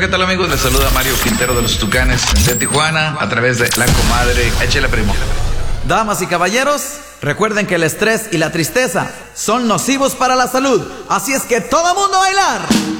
¿qué tal amigos? Les saluda Mario Quintero de los Tucanes de Tijuana a través de La Comadre. Échale, primo. Damas y caballeros, recuerden que el estrés y la tristeza son nocivos para la salud. Así es que todo mundo a bailar.